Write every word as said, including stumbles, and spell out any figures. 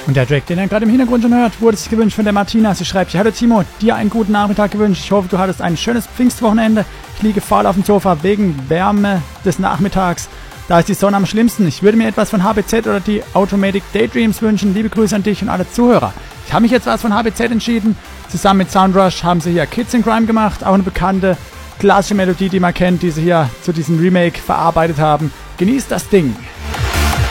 Und der Track, den ihr gerade im Hintergrund schon hört, wurde sich gewünscht von der Martina. Sie schreibt, hallo Timo, dir einen guten Nachmittag gewünscht. Ich hoffe, du hattest ein schönes Pfingstwochenende. Ich liege faul auf dem Sofa wegen Wärme des Nachmittags. Da ist die Sonne am schlimmsten. Ich würde mir etwas von H B Z oder die Automatic Daydreams wünschen. Liebe Grüße an dich und alle Zuhörer. Ich habe mich jetzt was von H B Z entschieden. Zusammen mit Soundrush haben sie hier Kids in Crime gemacht. Auch eine bekannte klassische Melodie, die man kennt, die sie hier zu diesem Remake verarbeitet haben. Genießt das Ding.